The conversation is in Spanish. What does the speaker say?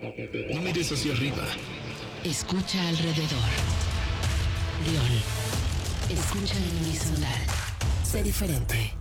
No mires hacia arriba. Escucha alrededor. León. Escucha en horizontal. Sé diferente.